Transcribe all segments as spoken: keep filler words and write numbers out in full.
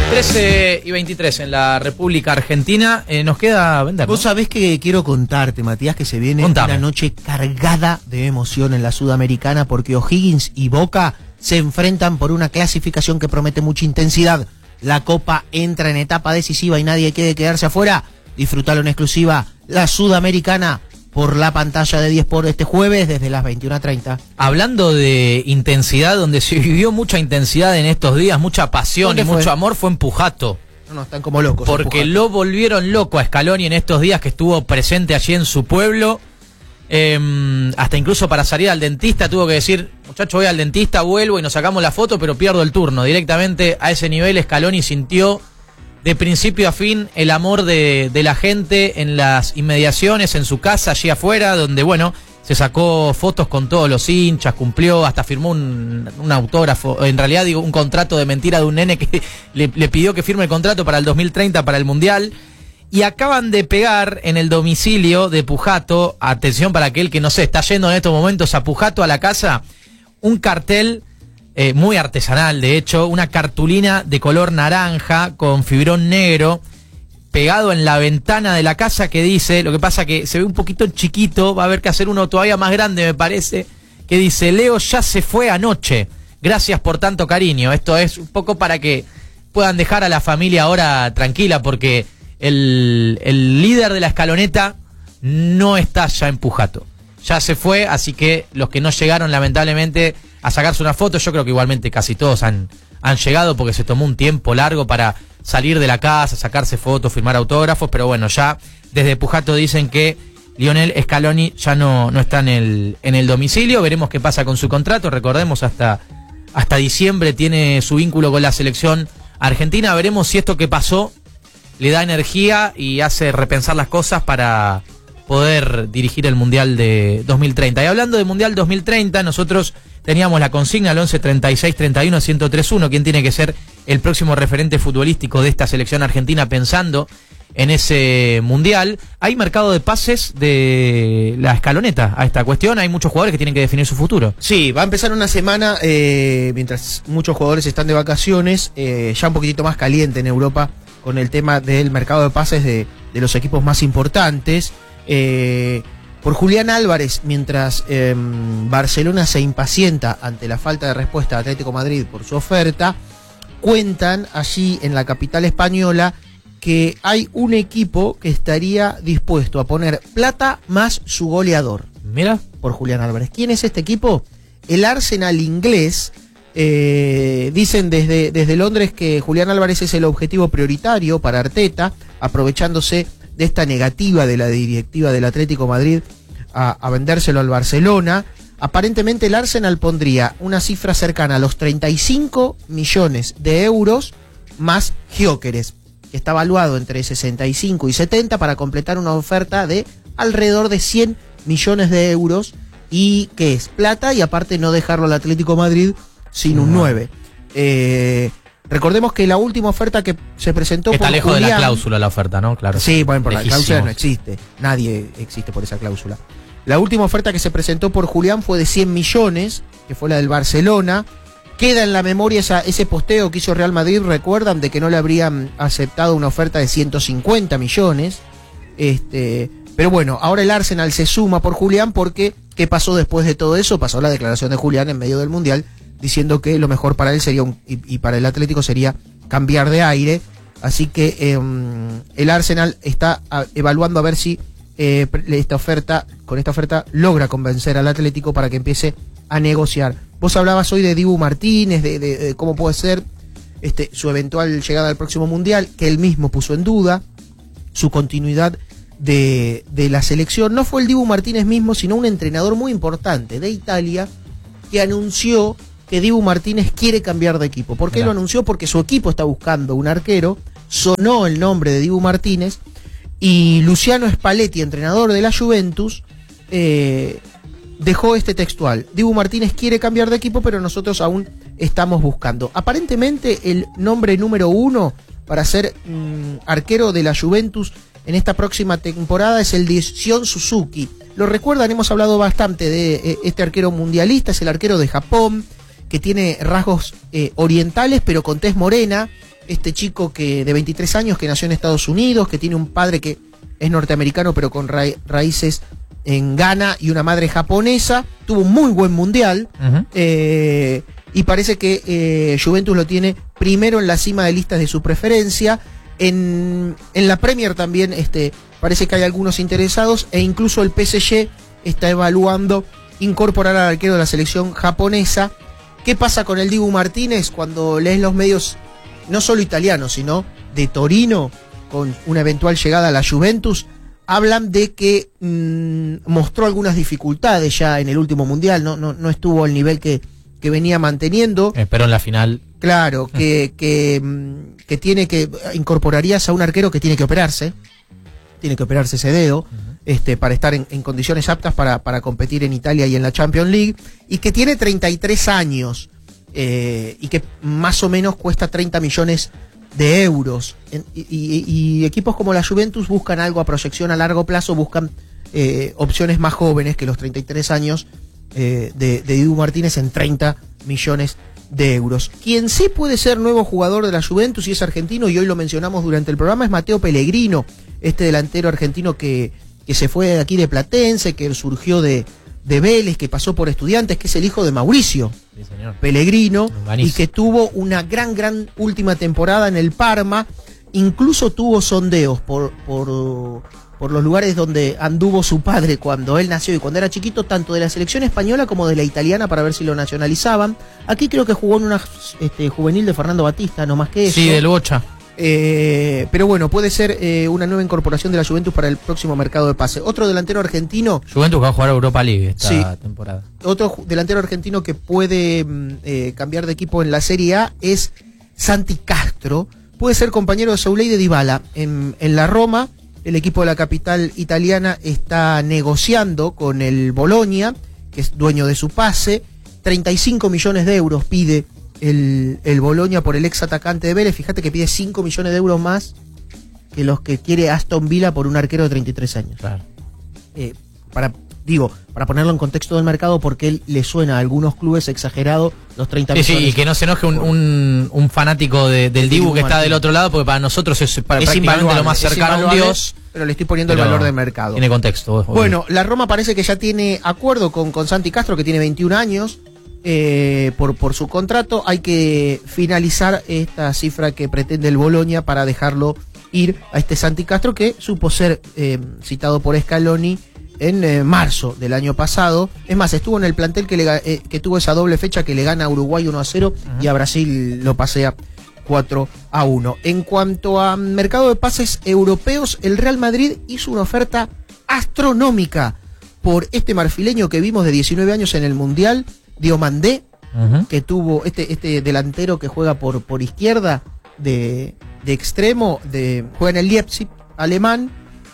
trece y veintitrés en la República Argentina. Eh, nos queda vender, ¿no? Vos sabés que quiero contarte, Matías, que se viene Contame. una noche cargada de emoción en la Sudamericana, porque O'Higgins y Boca se enfrentan por una clasificación que promete mucha intensidad. La Copa entra en etapa decisiva y nadie quiere quedarse afuera. Disfrutalo en exclusiva, la Sudamericana, por la pantalla de diez por este jueves desde las veintiuna treinta. Hablando de intensidad, donde se vivió mucha intensidad en estos días, mucha pasión y ¿Dónde fue? mucho amor, fue en Pujato. No, no, están como locos. Porque empujando. lo volvieron loco a Scaloni en estos días que estuvo presente allí en su pueblo. Eh, hasta incluso para salir al dentista tuvo que decir, muchacho, voy al dentista, vuelvo y nos sacamos la foto, pero pierdo el turno. Directamente a ese nivel Scaloni sintió de principio a fin el amor de, de la gente en las inmediaciones, en su casa, allí afuera, donde, bueno, se sacó fotos con todos los hinchas, cumplió, hasta firmó un, un autógrafo, en realidad digo, un contrato de mentira de un nene que le, le pidió que firme el contrato para el dos mil treinta, para el Mundial. Y acaban de pegar en el domicilio de Pujato, atención para aquel que no sé, está yendo en estos momentos a Pujato, a la casa, un cartel eh, muy artesanal, de hecho, una cartulina de color naranja con fibrón negro, pegado en la ventana de la casa, que dice, lo que pasa que se ve un poquito chiquito, va a haber que hacer uno todavía más grande, me parece, que dice: Leo ya se fue anoche, gracias por tanto cariño. Esto es un poco para que puedan dejar a la familia ahora tranquila, porque el, el líder de la escaloneta no está ya en Pujato, ya se fue, así que los que no llegaron lamentablemente a sacarse una foto, yo creo que igualmente casi todos han, han llegado, porque se tomó un tiempo largo para salir de la casa, sacarse fotos, firmar autógrafos, pero bueno, ya desde Pujato dicen que Lionel Scaloni ya no, no está en el, en el domicilio. Veremos qué pasa con su contrato, recordemos hasta, hasta diciembre tiene su vínculo con la selección argentina. Veremos si esto que pasó le da energía y hace repensar las cosas para poder dirigir el Mundial de dos mil treinta. Y hablando de Mundial dos mil treinta, nosotros teníamos la consigna al once treinta y seis treinta y uno ciento treinta y uno, quién tiene que ser el próximo referente futbolístico de esta selección argentina pensando en ese Mundial. Hay mercado de pases de la escaloneta a esta cuestión, hay muchos jugadores que tienen que definir su futuro. Sí, va a empezar una semana, eh, mientras muchos jugadores están de vacaciones, eh, ya un poquitito más caliente en Europa, con el tema del mercado de pases de, de los equipos más importantes. Eh, por Julián Álvarez, mientras eh, Barcelona se impacienta ante la falta de respuesta de Atlético Madrid por su oferta, cuentan allí en la capital española que hay un equipo que estaría dispuesto a poner plata más su goleador. Mira, por Julián Álvarez. ¿Quién es este equipo? El Arsenal inglés. Eh, dicen desde, desde Londres que Julián Álvarez es el objetivo prioritario para Arteta, aprovechándose de esta negativa de la directiva del Atlético Madrid a, a vendérselo al Barcelona. Aparentemente el Arsenal pondría una cifra cercana a los treinta y cinco millones de euros más Gyökeres, que está valuado entre sesenta y cinco y setenta, para completar una oferta de alrededor de cien millones de euros, y que es plata y aparte no dejarlo al Atlético Madrid sin un nueve. Eh, recordemos que la última oferta que se presentó está por lejos Julián, de la cláusula la oferta, ¿no? Claro. Sí, bueno, por la Lejísimos. cláusula no existe. Nadie existe por esa cláusula. La última oferta que se presentó por Julián fue de cien millones, que fue la del Barcelona. Queda en la memoria esa, ese posteo que hizo Real Madrid, recuerdan, de que no le habrían aceptado una oferta de ciento cincuenta millones. Este, pero bueno, ahora el Arsenal se suma por Julián, porque ¿qué pasó después de todo eso? Pasó la declaración de Julián en medio del Mundial, diciendo que lo mejor para él sería un, y, y para el Atlético sería cambiar de aire. Así que eh, el Arsenal está a, evaluando a ver si eh, esta oferta, con esta oferta logra convencer al Atlético para que empiece a negociar. Vos hablabas hoy de Dibu Martínez, de, de, de cómo puede ser este, su eventual llegada al próximo Mundial, que él mismo puso en duda su continuidad de, de la selección. No fue el Dibu Martínez mismo, sino un entrenador muy importante de Italia, que anunció que Dibu Martínez quiere cambiar de equipo. ¿Por qué Mirá. lo anunció? Porque su equipo está buscando un arquero, sonó el nombre de Dibu Martínez, y Luciano Spalletti, entrenador de la Juventus, eh, dejó este textual: Dibu Martínez quiere cambiar de equipo, pero nosotros aún estamos buscando. Aparentemente el nombre número uno para ser mmm, arquero de la Juventus en esta próxima temporada es el de Sion Suzuki. Lo recuerdan, hemos hablado bastante de eh, este arquero mundialista, es el arquero de Japón, que tiene rasgos eh, orientales pero con tez morena, este chico que de veintitrés años que nació en Estados Unidos, que tiene un padre que es norteamericano pero con ra raíces en Ghana y una madre japonesa, tuvo un muy buen mundial, uh-huh. eh, y parece que eh, Juventus lo tiene primero en la cima de listas de su preferencia. En, en la Premier también este, parece que hay algunos interesados, e incluso el P S G está evaluando incorporar al arquero de la selección japonesa. ¿Qué pasa con el Dibu Martínez? Cuando lees los medios, no solo italianos, sino de Torino, con una eventual llegada a la Juventus, hablan de que mmm, mostró algunas dificultades ya en el último mundial, no, no, no estuvo al nivel que, que venía manteniendo. Pero en la final. Claro, que, que, que tiene que, incorporarías a un arquero que tiene que operarse, tiene que operarse ese dedo, uh-huh. este, para estar en, en condiciones aptas para, para competir en Italia y en la Champions League, y que tiene treinta y tres años, eh, y que más o menos cuesta treinta millones de euros. En, y, y, y equipos como la Juventus buscan algo a proyección a largo plazo, buscan eh, opciones más jóvenes que los treinta y tres años eh, de, de Dibu Martínez en treinta millones de euros. Quien sí puede ser nuevo jugador de la Juventus y es argentino, y hoy lo mencionamos durante el programa, es Matteo Pellegrino, este delantero argentino que, que se fue de aquí de Platense, que surgió de, de Vélez, que pasó por Estudiantes, que es el hijo de Mauricio sí, señor. Pellegrino, Organiza. Y que tuvo una gran, gran última temporada en el Parma. Incluso tuvo sondeos por, por, por los lugares donde anduvo su padre cuando él nació y cuando era chiquito, tanto de la selección española como de la italiana, para ver si lo nacionalizaban. Aquí creo que jugó en una este, juvenil de Fernando Batista, no más que eso. Sí, del Bocha. Eh, pero bueno, puede ser eh, una nueva incorporación de la Juventus para el próximo mercado de pase. Otro delantero argentino. Juventus va a jugar a Europa League esta sí, temporada. Otro delantero argentino que puede eh, cambiar de equipo en la Serie A es Santi Castro. Puede ser compañero de Souley de Dybala en, en la Roma. El equipo de la capital italiana está negociando con el Bologna, que es dueño de su pase. treinta y cinco millones de euros pide el, el Bologna por el ex atacante de Vélez. Fíjate que pide cinco millones de euros más que los que quiere Aston Villa por un arquero de treinta y tres años. Claro. Eh, para, digo, para ponerlo en contexto del mercado, porque él le suena a algunos clubes exagerado los treinta sí, millones. Sí, y que no se enoje un, un, un fanático de, del Dibu que está Martín. Del otro lado, porque para nosotros es, para, es prácticamente lo más cercano a un dios. Pero le estoy poniendo el valor del mercado. Tiene contexto. Bueno, la Roma parece que ya tiene acuerdo con, con Santi Castro, que tiene veintiún años. Eh, por, por su contrato hay que finalizar esta cifra que pretende el Bologna para dejarlo ir a este Santi Castro, que supo ser eh, citado por Scaloni en eh, marzo del año pasado. Es más, estuvo en el plantel que, le, eh, que tuvo esa doble fecha que le gana a Uruguay uno a cero uh-huh. y a Brasil lo pasea cuatro a uno. En cuanto a mercado de pases europeos, el Real Madrid hizo una oferta astronómica por este marfileño que vimos de diecinueve años en el Mundial, Diomandé, uh-huh. que tuvo este, este delantero que juega por, por izquierda de, de extremo, de, juega en el Leipzig alemán,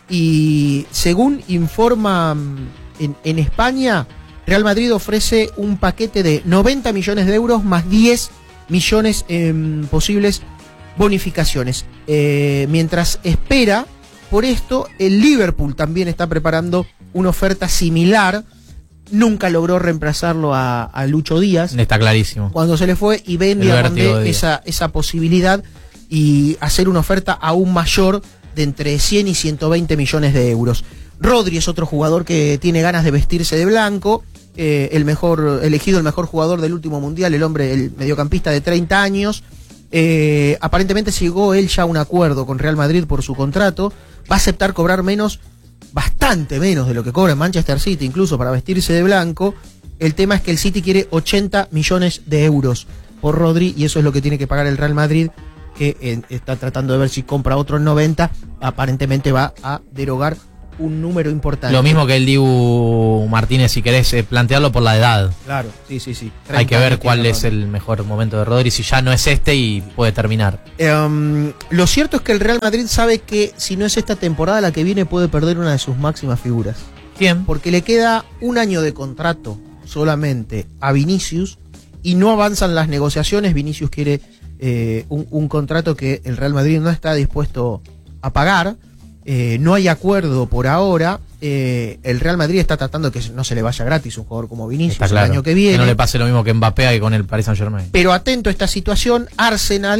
y según informa en, en España, Real Madrid ofrece un paquete de noventa millones de euros más diez millones en posibles bonificaciones. Eh, mientras espera por esto, el Liverpool también está preparando una oferta similar. Nunca logró reemplazarlo a, a Lucho Díaz. Está clarísimo. Cuando se le fue, y ven esa, esa posibilidad y hacer una oferta aún mayor de entre cien y ciento veinte millones de euros. Rodri es otro jugador que tiene ganas de vestirse de blanco. Eh, el mejor, elegido el mejor jugador del último mundial, el hombre, el mediocampista de treinta años. Eh, aparentemente llegó él ya a un acuerdo con Real Madrid por su contrato. Va a aceptar cobrar menos, bastante menos de lo que cobra en Manchester City, incluso para vestirse de blanco. El tema es que el City quiere ochenta millones de euros por Rodri, y eso es lo que tiene que pagar el Real Madrid, que eh, está tratando de ver si compra otros noventa. Aparentemente va a derogar un número importante. Lo mismo que el Dibu Martínez, si querés eh, plantearlo por la edad. Claro, sí, sí, sí. Hay que ver cuál es el mejor momento de Rodri, si ya no es este y puede terminar. Um, lo cierto es que el Real Madrid sabe que si no es esta temporada, la que viene puede perder una de sus máximas figuras. ¿Quién? Porque le queda un año de contrato solamente a Vinicius y no avanzan las negociaciones. Vinicius quiere eh, un, un contrato que el Real Madrid no está dispuesto a pagar. Eh, no hay acuerdo por ahora. Eh, el Real Madrid está tratando que no se le vaya gratis un jugador como Vinicius está claro, el año que viene. Que no le pase lo mismo que Mbappé y con el Paris Saint-Germain. Pero atento a esta situación, Arsenal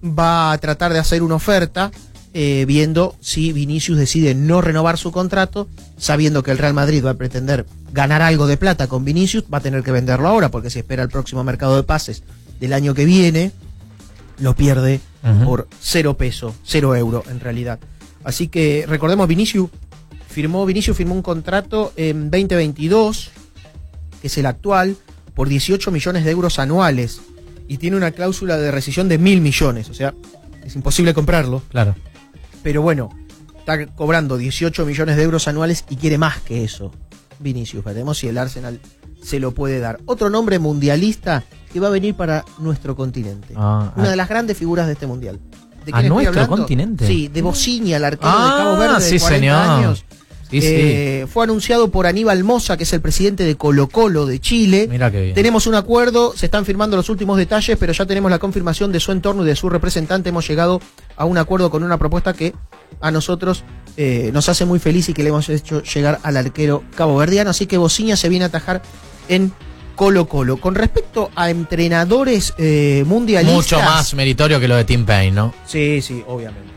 va a tratar de hacer una oferta eh, viendo si Vinicius decide no renovar su contrato, sabiendo que el Real Madrid va a pretender ganar algo de plata con Vinicius, va a tener que venderlo ahora, porque si espera el próximo mercado de pases del año que viene, lo pierde uh-huh. por cero peso, cero euro en realidad. Así que recordemos, Vinicius firmó, Vinicius firmó un contrato en veinte veintidós, que es el actual, por dieciocho millones de euros anuales, y tiene una cláusula de rescisión de mil millones, o sea, es imposible comprarlo. Claro. Pero bueno, está cobrando dieciocho millones de euros anuales y quiere más que eso Vinicius. Veremos si el Arsenal se lo puede dar. Otro nombre mundialista que va a venir para nuestro continente. Ah, Una ah. de las grandes figuras de este mundial. ¿De quién ¿A nuestro hablando? continente? Sí, de Bocinha, el arquero ah, de Cabo Verde sí, de cuarenta señor. años. Sí, eh, sí. Fue anunciado por Aníbal Mosa, que es el presidente de Colo Colo de Chile. Mira qué bien. Tenemos un acuerdo, se están firmando los últimos detalles, pero ya tenemos la confirmación de su entorno y de su representante. Hemos llegado a un acuerdo con una propuesta que a nosotros eh, nos hace muy feliz y que le hemos hecho llegar al arquero caboverdiano. Así que Bocinha se viene a atajar en Colo Colo. Con respecto a entrenadores eh, mundialistas... Mucho más meritorio que lo de Tim Payne, ¿no? Sí, sí, obviamente.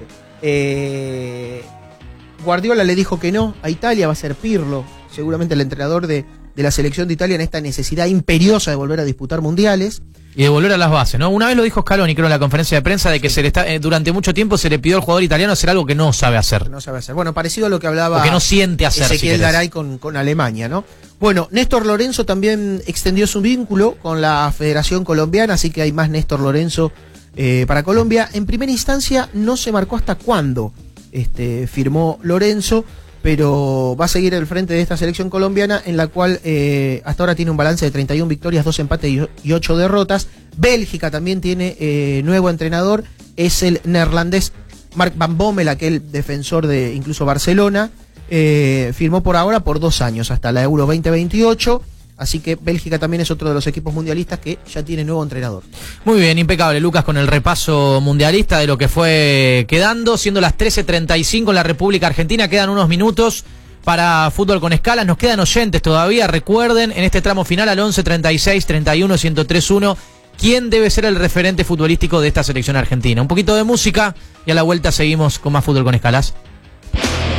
Eh... Guardiola le dijo que no a Italia, va a ser Pirlo, seguramente el entrenador de, de la selección de Italia, en esta necesidad imperiosa de volver a disputar mundiales. Y de volver a las bases, ¿no? Una vez lo dijo Scaloni, creo, en la conferencia de prensa, de que sí. se le está, eh, durante mucho tiempo se le pidió al jugador italiano hacer algo que no sabe hacer. No sabe hacer. Bueno, parecido a lo que hablaba... O que no siente hacer, Ezequiel si Garay con, con Alemania, ¿no? Bueno, Néstor Lorenzo también extendió su vínculo con la Federación Colombiana, así que hay más Néstor Lorenzo eh, para Colombia. En primera instancia no se marcó hasta cuándo Este, firmó Lorenzo, pero va a seguir al frente de esta selección colombiana, en la cual eh, hasta ahora tiene un balance de treinta y una victorias, dos empates y ocho derrotas. Bélgica también tiene eh, nuevo entrenador, es el neerlandés Mark Van Bommel, aquel defensor de incluso Barcelona. Eh, firmó por ahora por dos años, hasta la Euro veinte veintiocho. Así que Bélgica también es otro de los equipos mundialistas que ya tiene nuevo entrenador. Muy bien, impecable, Lucas, con el repaso mundialista de lo que fue quedando, siendo las trece treinta y cinco en la República Argentina. Quedan unos minutos para Fútbol con Escalas. Nos quedan oyentes todavía. Recuerden, en este tramo final al once treinta y seis treinta y uno ciento tres uno, quién debe ser el referente futbolístico de esta selección argentina. Un poquito de música y a la vuelta seguimos con más Fútbol con Escalas.